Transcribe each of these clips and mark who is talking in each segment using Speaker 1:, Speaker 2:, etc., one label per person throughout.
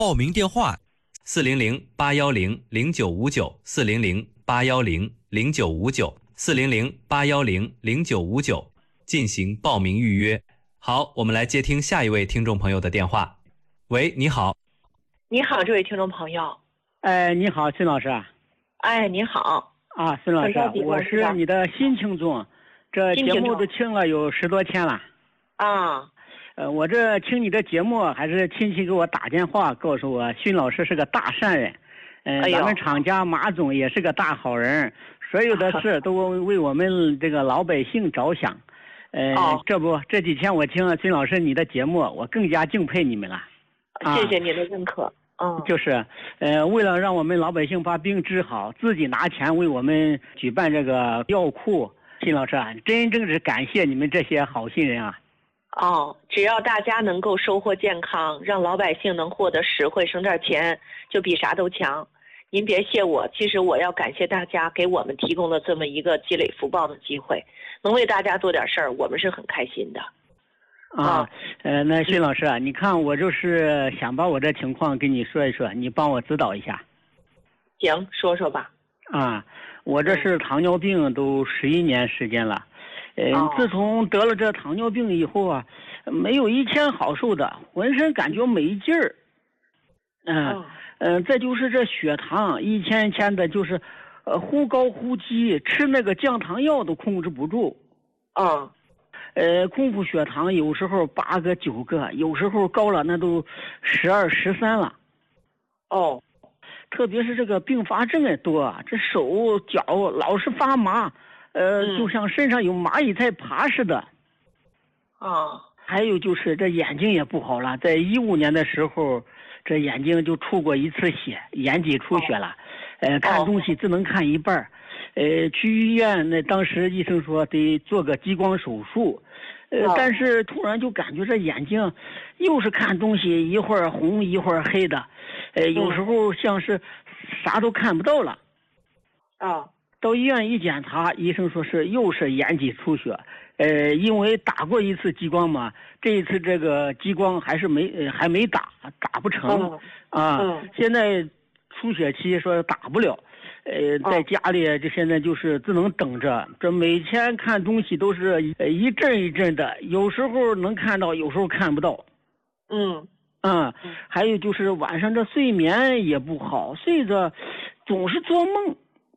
Speaker 1: 报名电话：400-810-0959，400-810-0959，400-810-0959，进行报名预约。好，我们来接听下一位听众朋友的电话。喂，你好。
Speaker 2: 你好，这位听众朋友。
Speaker 3: 你好，孙老师。
Speaker 2: 你好。
Speaker 3: 孙老师，我是你的新听众，这节目都听了有10多天了。我这听你的节目，还是亲戚给我打电话告诉我，孙老师是个大善人。咱们厂家马总也是个大好人，所有的事都为我们这个老百姓着想。这几天我听了孙老师你的节目，我更加敬佩你们了。
Speaker 2: 谢谢您的认可。
Speaker 3: 就是为了让我们老百姓把病治好，自己拿钱为我们举办这个药库。孙老师啊，真正是感谢你们这些好心人啊。
Speaker 2: 只要大家能够收获健康，让老百姓能获得实惠，省点钱，就比啥都强。您别谢我，其实我要感谢大家给我们提供了这么一个积累福报的机会，能为大家做点事儿，我们是很开心的。
Speaker 3: 那孙老师啊，你看我就是想把我这情况跟你说一说，你帮我指导一下。
Speaker 2: 行，说说吧。
Speaker 3: 我这是糖尿病都11年时间了。自从得了这糖尿病以后啊，没有一天好受的，浑身感觉没劲儿。再就是这血糖一天一天的，就是忽高忽低，吃那个降糖药都控制不住。空腹血糖有时候8个9个，有时候高了那都12、13了。特别是这个并发症也多，这手脚老是发麻。就像身上有蚂蚁在爬似的。还有就是这眼睛也不好了，在15年的时候，这眼睛就出过1次血，眼底出血了。看东西只能看一半。去医院，那当时医生说得做个激光手术。但是突然就感觉这眼睛又是看东西一会儿红一会儿黑的，有时候像是啥都看不到了。到医院一检查，医生说又是眼底出血。因为打过1次激光嘛，这一次这个激光还没打不成。现在出血期说打不了。在家里这现在就是只能等着，这每天看东西都是一阵一阵的，有时候能看到，有时候看不到。还有就是晚上这睡眠也不好，睡着总是做梦。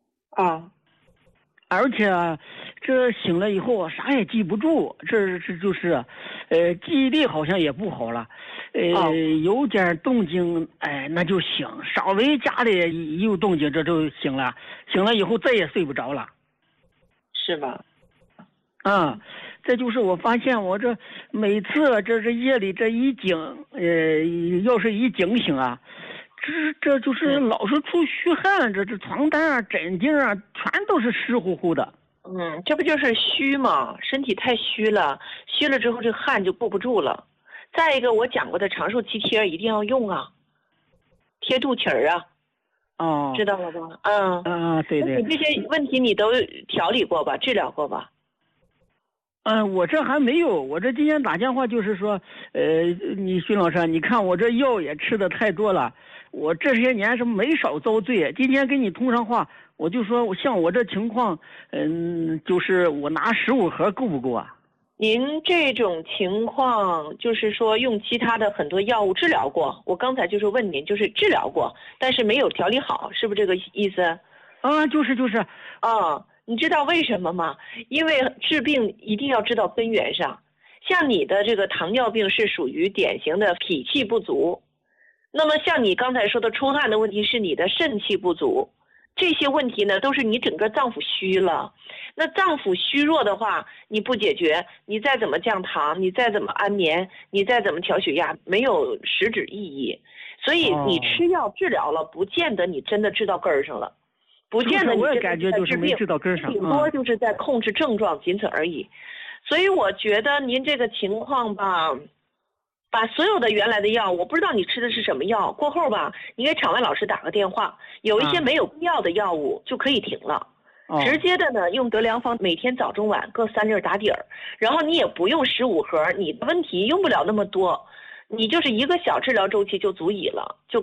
Speaker 3: 而且这醒了以后啥也记不住，这就是记忆力好像也不好了。有点动静那就醒，稍微家里一有动静这就醒了，醒了以后再也睡不着了。
Speaker 2: 是吧？
Speaker 3: 这就是我发现我这每次这夜里这一惊，要是一惊醒啊，这就是老是出虚汗，这床单啊枕巾啊全都是湿乎乎的。
Speaker 2: 这不就是虚吗？身体太虚了，虚了之后这汗就布不住了。再一个，我讲过的长寿期贴一定要用啊，贴肚脐儿啊。知道了吧？
Speaker 3: 对。
Speaker 2: 你这些问题你都调理过吧？治疗过吧？
Speaker 3: 我这还没有，我这今天打电话就是说，你孙老师，你看我这药也吃的太多了，我这些年是没少遭罪。今天跟你通上话，我就说像我这情况，就是我拿15盒够不够啊？
Speaker 2: 您这种情况就是说用其他的很多药物治疗过，我刚才就是问您，就是治疗过，但是没有调理好，是不是这个意思？就是。你知道为什么吗？因为治病一定要知道根源上。像你的这个糖尿病是属于典型的脾气不足，那么像你刚才说的出汗的问题是你的肾气不足，这些问题呢都是你整个脏腑虚了。那脏腑虚弱的话，你不解决，你再怎么降糖，你再怎么安眠，你再怎么调血压，没有实质意义。所以你吃药治疗了，不见得你真的治到根儿上了。不见得你真的在治病，顶多就是在控制症状，仅此而已。所以我觉得您这个情况吧，把所有的原来的药，我不知道你吃的是什么药，过后吧，你给场外老师打个电话，有一些没有必要的药物就可以停了。直接的呢，用德良方每天早中晚各3粒打底儿，然后你也不用15盒，你的问题用不了那么多。 你就是一个小治疗周期就足以了，就